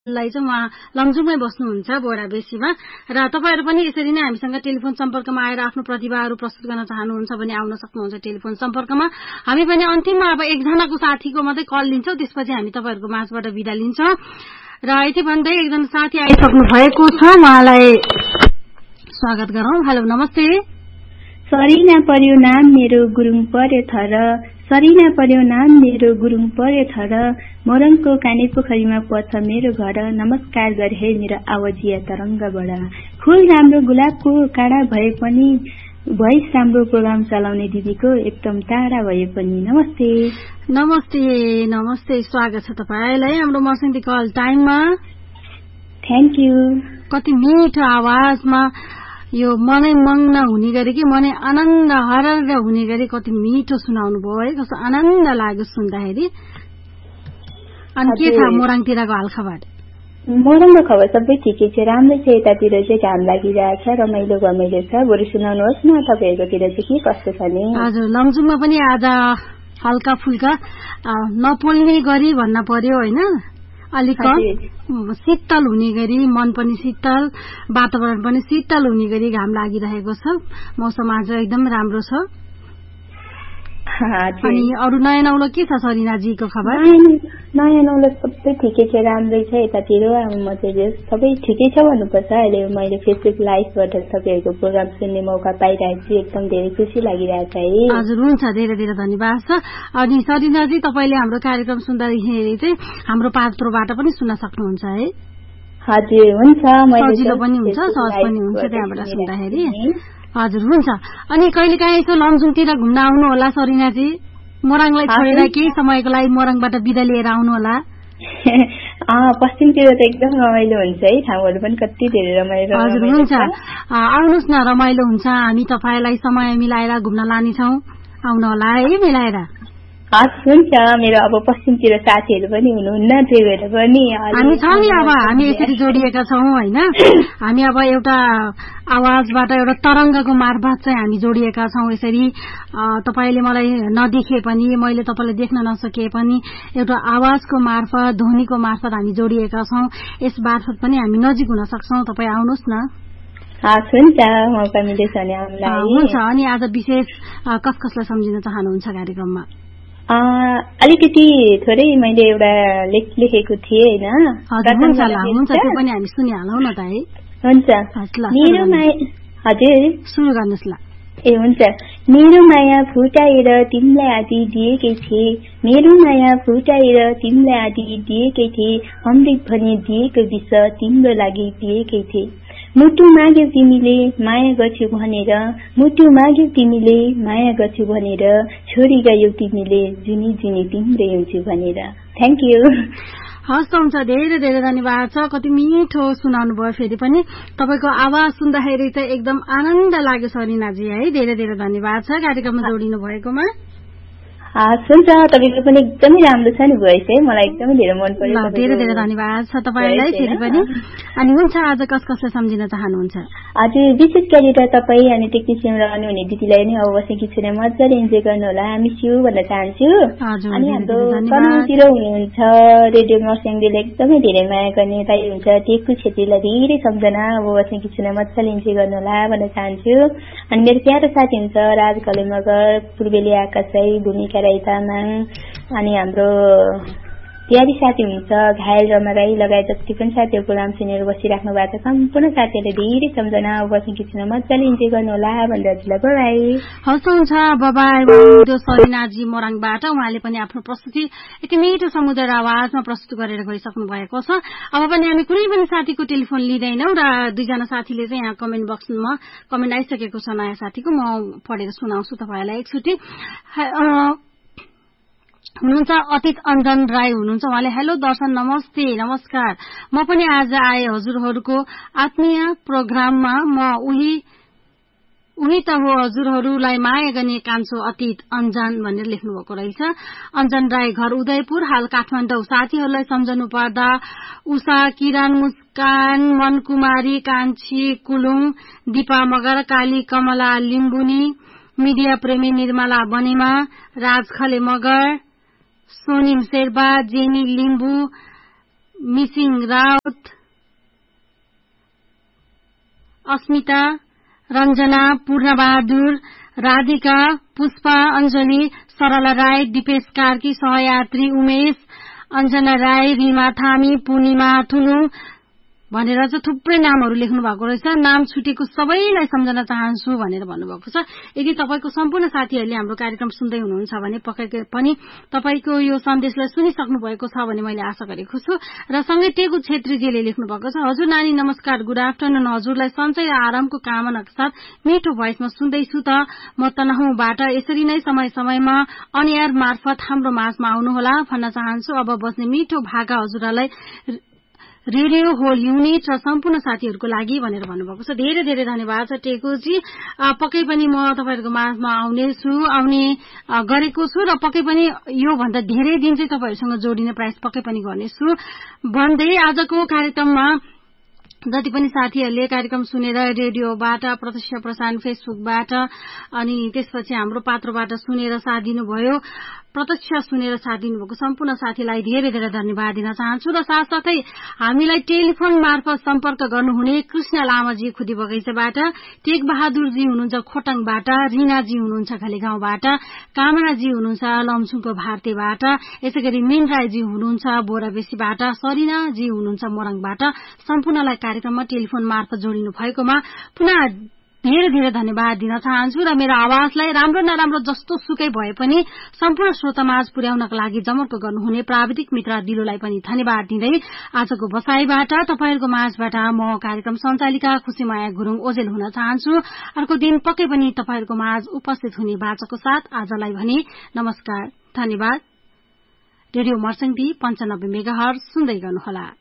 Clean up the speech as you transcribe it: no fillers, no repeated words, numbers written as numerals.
लाई चाहिँ उहाँ लमजुङमै बस्नुहुन्छ बोरा बेसीमा र तपाईहरु पनि यसरी नै हामीसँग टेलिफोन सम्पर्कमा आएर आफ्नो प्रतिभाहरू प्रस्तुत गर्न चाहनुहुन्छ भने आउन सक्नुहुन्छ टेलिफोन सम्पर्कमा। हामी पनि अन्तिममा अब एकजनाको साथीको मात्रै कल लिन्छौं, त्यसपछि हामी तपाईहरुको माझबाट बिदा लिन्छौं। र यति भन्दै एकजना साथी आइसक्नु भएको छ, उहाँलाई स्वागत गरौं। हेलो नमस्ते। सरिना पर्यो नाम मेरो गुरुङ पर्यो थर, सरिना पर्यो नाम मेरो गुरुङ पर्यो थर, मोरङको काने पोखरीमा पर्छ मेरो घर, नमस्कार गरे हे मेरो आवाजिया तरंगबाट। फूल राम्रो गुलाबको काँडा भए पनि भोइस राम्रो प्रोग्राम चलाउने दिदीको एकदम टाढा भए पनि नमस्ते। नमस्ते नमस्ते, स्वागत छ तपाईलाई हाम्रो मसन्ती कल टाइममा। Thank you. कति मिठो आवाजमा यो मनै मग्न हुने गरी कि मनै आनन्द हरर हुने गरी कति मिठो सुनाउनु भयो है, कस्तो आनन्द लाग्यो सुन्दाखेरि। अनि के छ मोरङतिरको हालखबर? मोरङको खबर सबै ठिकै छ, राम्रै छ। यतातिर चाहिँ घाम लागिरहेछ, रमाइलो गमाइलो छ। बरु सुनाउनुहोस् न तपाईहरुकोतिर चाहिँ के कस्तो छ नि? हजुर, लमजुङमा पनि आज हल्का फुल्का नपोल्ने गरी भन्न पर्यो हैन, अलिक शीतल हुने गरी, मन पनि शीतल, वातावरण पनि शीतल हुने गरी घाम लागिरहेको छ। मौसम आज एकदम राम्रो छ। अनि अरु नयाँ नौलो के छ सरिनाजीको खबर? नयाँ नौलो सबै ठिकै छ, राम्रै छ। यतातिर म चाहिँ सबै ठिकै छ भन्नुपर्छ। अहिले मैले फेसबुक लाइभबाट तपाईहरुको प्रोग्राम सुन्ने मौका पाइरहेको छु, एकदम धेरै खुसी लागिरहेछ है। हजुर, हुन्छ, धेरै धेरै धन्यवाद छ। अनि सरिनाजी, तपाईले हाम्रो कार्यक्रम सुन्दाखेरि चाहिँ हाम्रो पात्रोबाट पनि सुन्न सक्नुहुन्छ है? हजुर, हुन्छ। सजिलो पनि हुन्छ, सहज पनि हुन्छ त्यहाँबाट सुन्दाखेरि। हजुर, हुन्छ। अनि कहिलेकाहीँ यसो लमजुङतिर घुम्न आउनु होला सरिनाजी, मोरङलाई छोडेर केही समयको लागि मोरङबाट बिदा लिएर आउनु होला। पश्चिमतिर त एकदम रमाइलो हुन्छ है, ठाउँहरु पनि कति धेरै रमाइलो। हजुर, हुन्छ, आउनुस् न, रमाइलो हुन्छ। हामी तपाईलाई समय मिलाएर घुम्न लानेछौं, आउनु होला है मिलाएर। हुन्छ। मेरो अब पश्चिमतिर साथीहरु पनि हुनुहुन्न, त्यही भएर पनि हामी छौं नि। अब हामी यसरी जोडिएका छौं हैन, हामी अब एउटा आवाजबाट एउटा तरंगको मार्फत चाहिँ हामी जोडिएका छौं। यसरी तपाईले मलाई नदेखे पनि, मैले तपाईलाई देख्न नसके पनि एउटा आवाजको मार्फत, ध्वनिको मार्फत हामी जोडिएका छौं। यस मार्फत पनि हामी नजिक हुन सक्छौं। तपाई आउनुस् न। हुन्छ, मौका मिलेछ भने हामीलाई। हुन्छ। अनि आज विशेष कसलाई सम्झिन चाहनुहुन्छ कार्यक्रममा? अलिकति थोरै मैले एउटा लेखेको थिएँ हैन। हुन्छ, त्यो पनि हामी सुनिहालौं न त है। हुन्छ। मेरो माया, हजुर सुरु गर्नुस् ल। ए हुन्छ। मेरो माया फुटाएर तिमीलाई आदि दिएकै थिए, मेरो माया फुटाएर तिमीलाई आदि दिएकै थिए, अमृत भने दिएको विष तिम्रो लागि पिएकै थिए। मुटु माग्यौ तिमीले माया गर्छौ भनेर, मुटु माग्यौ तिमीले माया गर्छौ भनेर, छोडी गयौ तिमीले जुनी जुनी तिम्रै हुन्छु भनेर। Thank you. हस्, हुन्छ, धेरै धेरै धन्यवाद छ। कति मिठो सुनाउनु भयो। फेरि पनि तपाईको आवाज सुन्दाखेरि चाहिँ एकदम आनन्द लाग्यो सरिनाजी है। धेरै धेरै धन्यवाद छ कार्यक्रममा जोडिनु भएकोमा। हुन्छ, तपाईको पनि एकदमै राम्रो छ नि भोइस है, मलाई एकदमै धेरै मन पर्यो। धेरै धेरै धन्यवाद छ तपाईलाई फेरि पनि। अनि हुन्छ, आज कसलाई सम्झिन चाहनुहुन्छ? हजुर, विशेष गरेर तपाई अनि टेक्निसियन रहनुहुने दिदीलाई नै अवश्य किछुले मजाले इन्जोय गर्नु होला, मिस यू भन्न चाहन्छु। अनि हाम्रो कमेन्टतिर हुनुहुन्छ रेडियो मर्स्याङले एकदमै धेरै माया गर्ने दाइ हुन्छ, टेकु छेत्रीलाई धेरै सम्झना, अवश्य किछुले मजाले इन्जोय गर्नु होला भन्न चाहन्छु। अनि मेरो प्यारो साथी हुन्छ राज कले मगर, पूर्वेली आकाश राई, भूमिका राई तामाङ, अनि हाम्रो प्यारी साथी हुन्छ घायल रमा राई लगायत जति पनि साथीहरु प्रोग्राम सुनेर बसिराख्नु भएको छ, सम्पूर्ण साथीहरुले धेरै सम्झना, बस्ने किछुन मजाले इन्जोय गर्नु होला भनेर हजुरलाई बाइ। हस्, हुन्छ, बाइ। त्यो सरिनाजी मोरङबाट उहाँले पनि आफ्नो प्रस्तुति यति मिठो समुद्र आवाजमा प्रस्तुत गरेर गइसक्नु भएको छ। अब पनि हामी कुनै पनि साथीको टेलिफोन लिँदैनौं र दुईजना साथीले चाहिँ यहाँ कमेन्ट बक्समा कमेन्ट आइसकेको छ नयाँ साथीको, म पढेर सुनाउँछु तपाईलाई एकचोटि। हुनुहुन्छ अतीत अञ्जन राई हुनुहुन्छ, उहाँले हेलो दर्शन नमस्ते नमस्कार, म पनि आज आए हजुरहरूको आत्मीय प्रोग्राममा, म उही त हो हजुरहरूलाई माया गर्ने कान्छो अतीत अञ्जन भनेर लेख्नु भएको रहेछ। अञ्जन राई घर उदयपुर, हाल काठमाडौँ। साथीहरूलाई सम्झनु पर्दा उषा, किरण, मुस्कान, मनकुमारी, कान्छी कुलुङ, दिपा मगर, काली कमला लिम्बुनी, मिडिया प्रेमी निर्मला बनेमा, राज खले मगर, सोनिम शेर्पा, जेनी लिम्बू, मिसिङ राउत, अस्मिता, रञ्जना, पूर्णबहादुर, राधिका, पुष्पा, अञ्जली, सरला राई, दिपेश कार्की, सहयात्री उमेश, अञ्जना राई, रिमा थामी, पूर्णिमा थुलु भनेर चाहिँ थुप्रै नामहरू लेख्नु भएको रहेछ। नाम छुटेको सबैलाई सम्झन चाहन्छु भनेर भन्नुभएको छ। यदि तपाईको सम्पूर्ण साथीहरूले हाम्रो कार्यक्रम सुन्दै हुनुहुन्छ भने पक्कै पनि तपाईको यो सन्देशलाई सुनिसक्नु भएको छ भने मैले आशा गरेको छु। र सँगै टेगु छेत्रीजीले लेख्नु भएको छ, हजुर नानी नमस्कार, गुड आफ्टरनुन। हजुरलाई सञ्चय र आरामको कामनाका साथ मिठो भोइसमा सुन्दैछु त म तनहुँबाट। यसरी नै समय समयमा अनएयर मार्फत हाम्रो माझमा आउनुहोला भन्न चाहन्छु। अब बस्ने मिठो भाका हजुरलाई रेडियो होल युनिट र सम्पूर्ण साथीहरूको लागि भनेर भन्नुभएको छ। धेरै धेरै धन्यवाद छ टेकुजी। पक्कै पनि म तपाईहरुको माझमा आउने गरेको छु र पक्कै पनि यो भन्दा धेरै दिन चाहिँ तपाईहरुसँग जोडिने प्रयास पक्कै पनि गर्नेछु भन्दै आजको कार्यक्रममा जति पनि साथीहरूले कार्यक्रम सुनेर रेडियोबाट, प्रत्यक्ष प्रसारण फेसबुकबाट अनि त्यसपछि हाम्रो पात्रोबाट सुनेर साथ दिनुभयो, प्रत्यक्ष सुनेर साथ दिनुभएको सम्पूर्ण साथीलाई धेरै धेरै धन्यवाद दिन चाहन्छु। र साथसाथै हामीलाई टेलिफोन मार्फत सम्पर्क गर्नुहुने कृष्ण लामाजी खुदी बगैँचाबाट, टेक बहादुरजी हुनुहुन्छ खोटाङबाट, रिनाजी हुनुहुन्छ घलेगाउँबाट, कामनाजी हुनुहुन्छ लमछुङको भारतीबाट, यसैगरी मीन राईजी हुनुहुन्छ बोराबेसीबाट, सरिनाजी हुनुहुन्छ मोरङबाट। सम्पूर्णलाई कार्यक्रममा टेलिफोन मार्फत जोडिनु भएकोमा पुनः धेरै धेरै धन्यवाद दिन चाहन्छु। र मेरो आवाजलाई राम्रो नराम्रो जस्तो सुकै भए पनि सम्पूर्ण श्रोतामाझ पुर्याउनका लागि जमर्को गर्नुहुने प्राविधिक मित्र दिलोलाई पनि धन्यवाद दिँदै आजको बसाईबाट तपाईहरुको माझबाट म कार्यक्रम सञ्चालिका खुशीमाया गुरुङ ओजेल हुन चाहन्छु। अर्को दिन पक्कै पनि तपाईहरुको माझ उपस्थित हुने बाचाको साथ आजलाई भने नमस्कार, धन्यवाद। रेडियो मर्सेङ्गी 95 मेगाहर्ज सुन्दै गर्नुहोला।